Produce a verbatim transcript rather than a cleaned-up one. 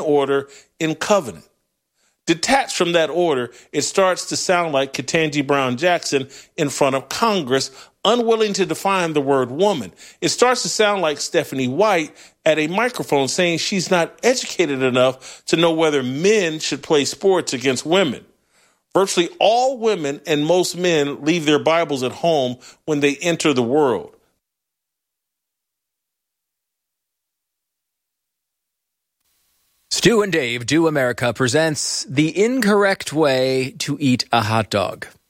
order in covenant. Detached from that order, it starts to sound like Ketanji Brown Jackson in front of Congress, unwilling to define the word woman. It starts to sound like Stephanie White at a microphone saying she's not educated enough to know whether men should play sports against women. Virtually all women and most men leave their Bibles at home when they enter the world. Stu and Dave Do America presents The Incorrect Way to Eat a Hot Dog.